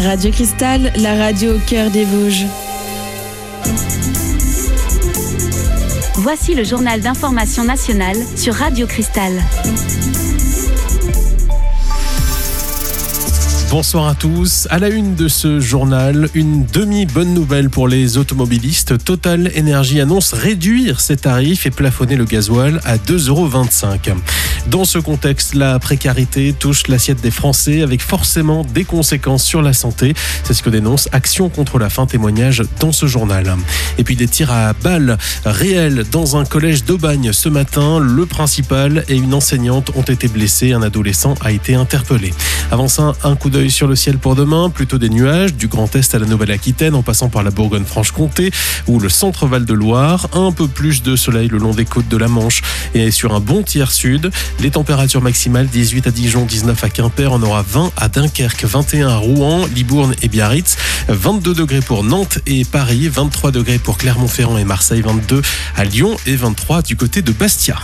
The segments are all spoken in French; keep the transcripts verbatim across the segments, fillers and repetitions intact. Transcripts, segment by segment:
Radio Cristal, la radio au cœur des Vosges. Voici le journal d'information nationale sur Radio Cristal. Bonsoir à tous. À la une de ce journal, une demi-bonne nouvelle pour les automobilistes. Total Energy annonce réduire ses tarifs et plafonner le gasoil à deux euros vingt-cinq. Dans ce contexte, la précarité touche l'assiette des Français avec forcément des conséquences sur la santé. C'est ce que dénonce Action contre la faim, témoignage dans ce journal. Et puis des tirs à balles réels dans un collège d'Aubagne ce matin. Le principal et une enseignante ont été blessés. Un adolescent a été interpellé. Avant ça, un coup d'œil sur le ciel pour demain, plutôt des nuages, du Grand Est à la Nouvelle-Aquitaine, en passant par la Bourgogne-Franche-Comté ou le centre Val-de-Loire. Un peu plus de soleil le long des côtes de la Manche et sur un bon tiers sud. Les températures maximales, dix-huit à Dijon, dix-neuf à Quimper, on aura vingt à Dunkerque, vingt et un à Rouen, Libourne et Biarritz, vingt-deux degrés pour Nantes et Paris, vingt-trois degrés pour Clermont-Ferrand et Marseille, vingt-deux à Lyon et vingt-trois du côté de Bastia.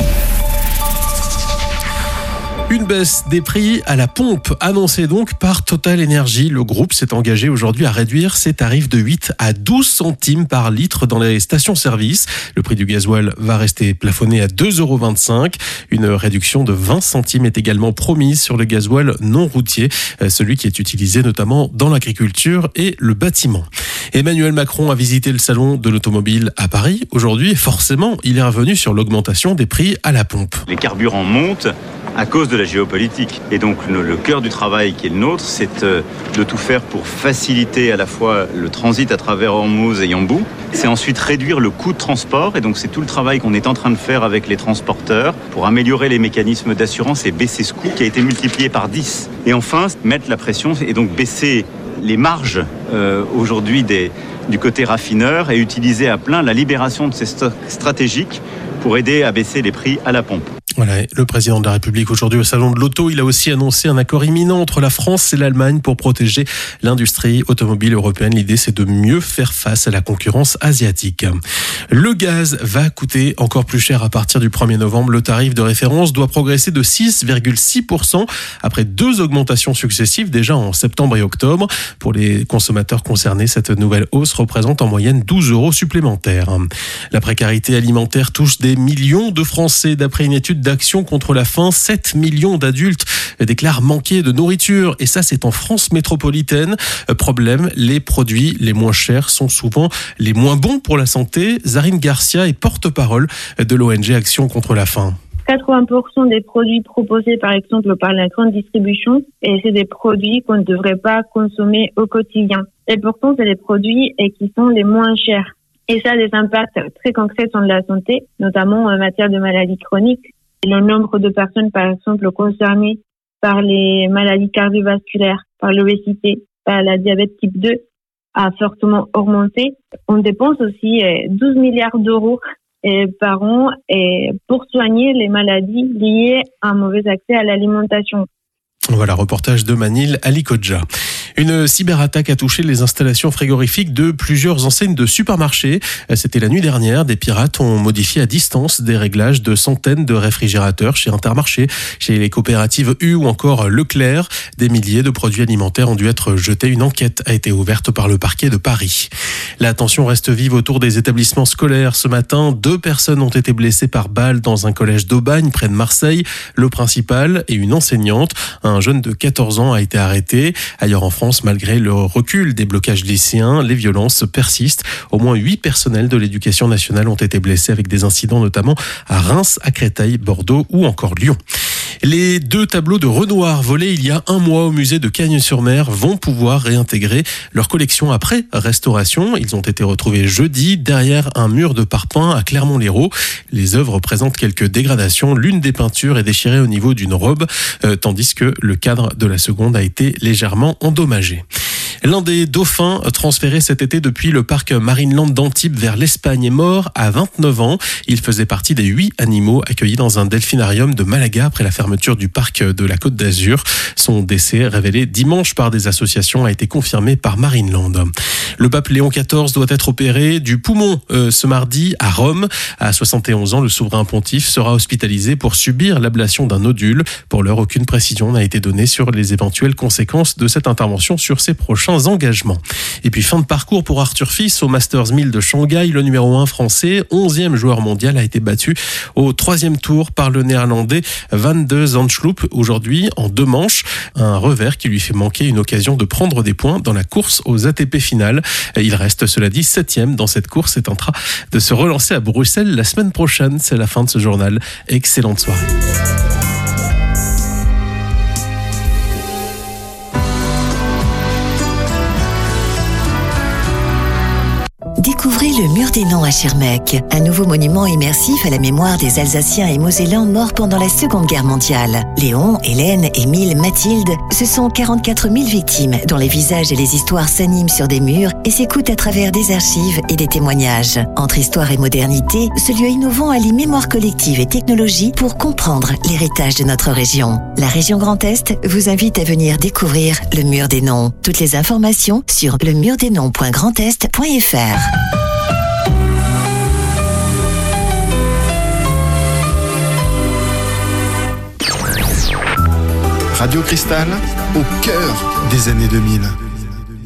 Une baisse des prix à la pompe annoncée donc par Total Energy. Le groupe s'est engagé aujourd'hui à réduire ses tarifs de huit à douze centimes par litre dans les stations-service. Le prix du gasoil va rester plafonné à deux euros vingt-cinq. Une réduction de vingt centimes est également promise sur le gasoil non routier, celui qui est utilisé notamment dans l'agriculture et le bâtiment. Emmanuel Macron a visité le salon de l'automobile à Paris aujourd'hui et forcément, il est revenu sur l'augmentation des prix à la pompe. Les carburants montent à cause de la géopolitique. Et donc le, le cœur du travail qui est le nôtre, c'est euh, de tout faire pour faciliter à la fois le transit à travers Ormuz et Yanbu. C'est ensuite réduire le coût de transport. Et donc c'est tout le travail qu'on est en train de faire avec les transporteurs pour améliorer les mécanismes d'assurance et baisser ce coût qui a été multiplié par dix. Et enfin, mettre la pression et donc baisser les marges euh, aujourd'hui des, du côté raffineur et utiliser à plein la libération de ces stocks stratégiques pour aider à baisser les prix à la pompe. Voilà, le président de la République aujourd'hui au salon de l'auto, il a aussi annoncé un accord imminent entre la France et l'Allemagne pour protéger l'industrie automobile européenne. L'idée, c'est de mieux faire face à la concurrence asiatique. Le gaz va coûter encore plus cher à partir du premier novembre. Le tarif de référence doit progresser de six virgule six pour cent après deux augmentations successives déjà en septembre et octobre. Pour les consommateurs concernés, cette nouvelle hausse représente en moyenne douze euros supplémentaires. La précarité alimentaire touche des millions de Français. D'après une étude d'Action contre la faim, sept millions d'adultes déclarent manquer de nourriture. Et ça, c'est en France métropolitaine. Problème, les produits les moins chers sont souvent les moins bons pour la santé. Zarine Garcia est porte-parole de l'O N G Action contre la faim. quatre-vingts pour cent des produits proposés, par exemple, par la grande distribution, et c'est des produits qu'on ne devrait pas consommer au quotidien. Et pourtant, c'est les produits qui sont les moins chers. Et ça a des impacts très concrets sur la santé, notamment en matière de maladies chroniques. Le nombre de personnes, par exemple, concernées par les maladies cardiovasculaires, par l'obésité, par la diabète type deux, a fortement augmenté. On dépense aussi douze milliards d'euros par an pour soigner les maladies liées à un mauvais accès à l'alimentation. Voilà, reportage de Manil Ali Kodja. Une cyberattaque a touché les installations frigorifiques de plusieurs enseignes de supermarchés. C'était la nuit dernière. Des pirates ont modifié à distance des réglages de centaines de réfrigérateurs chez Intermarché, chez les coopératives U ou encore Leclerc. Des milliers de produits alimentaires ont dû être jetés. Une enquête a été ouverte par le parquet de Paris. La tension reste vive autour des établissements scolaires. Ce matin, deux personnes ont été blessées par balle dans un collège d'Aubagne, près de Marseille. Le principal et une enseignante. Un jeune de quatorze ans a été arrêté. Ailleurs en France, malgré le recul des blocages lycéens, les violences persistent. Au moins huit personnels de l'éducation nationale ont été blessés avec des incidents notamment à Reims, à Créteil, Bordeaux ou encore Lyon. Les deux tableaux de Renoir volés il y a un mois au musée de Cagnes-sur-Mer vont pouvoir réintégrer leur collection après restauration. Ils ont été retrouvés jeudi derrière un mur de parpaing à Clermont-Lérault. Les œuvres présentent quelques dégradations. L'une des peintures est déchirée au niveau d'une robe, euh, tandis que le cadre de la seconde a été légèrement endommagé. L'un des dauphins transférés cet été depuis le parc Marineland d'Antibes vers l'Espagne est mort à vingt-neuf ans. Il faisait partie des huit animaux accueillis dans un delphinarium de Malaga après la fermeture du parc de la Côte d'Azur. Son décès, révélé dimanche par des associations, a été confirmé par Marineland. Le pape Léon quatorze doit être opéré du poumon euh, ce mardi à Rome. À soixante et onze ans, le souverain pontife sera hospitalisé pour subir l'ablation d'un nodule. Pour l'heure, aucune précision n'a été donnée sur les éventuelles conséquences de cette intervention sur ses prochains engagements. Et puis fin de parcours pour Arthur Fils au Masters mille de Shanghai. Le numéro un français, onzième joueur mondial, a été battu au troisième tour par le néerlandais Van de Zandschulp aujourd'hui en deux manches. Un revers qui lui fait manquer une occasion de prendre des points dans la course aux A T P finales. Il reste, cela dit, septième dans cette course et tentera de se relancer à Bruxelles la semaine prochaine. C'est la fin de ce journal. Excellente soirée. Découvrez le Mur des Noms à Schirmeck, un nouveau monument immersif à la mémoire des Alsaciens et Mosellans morts pendant la Seconde Guerre mondiale. Léon, Hélène, Émile, Mathilde, ce sont quarante-quatre mille victimes dont les visages et les histoires s'animent sur des murs et s'écoutent à travers des archives et des témoignages. Entre histoire et modernité, ce lieu innovant allie mémoire collective et technologie pour comprendre l'héritage de notre région. La région Grand Est vous invite à venir découvrir le Mur des Noms. Toutes les informations sur le mur des noms point grand est point f r. Radio Cristal, au cœur des années deux mille.